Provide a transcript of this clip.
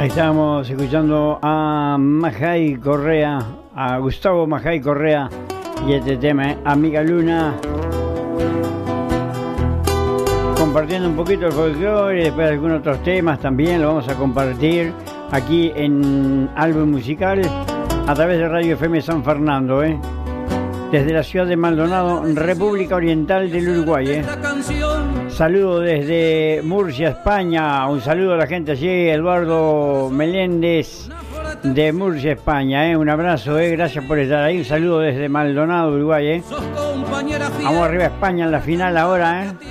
Ahí estábamos escuchando a Majay Correa, a Gustavo Majay Correa y este tema, Amiga Luna. Compartiendo un poquito el folclore y después algunos otros temas también lo vamos a compartir aquí en Álbum Musical a través de Radio FM San Fernando, desde la ciudad de Maldonado, República Oriental del Uruguay. Saludo desde Murcia, España. Un saludo a la gente allí, Eduardo Meléndez de Murcia, España. Un abrazo, gracias por estar ahí. Un saludo desde Maldonado, Uruguay. Vamos arriba a España en la final ahora,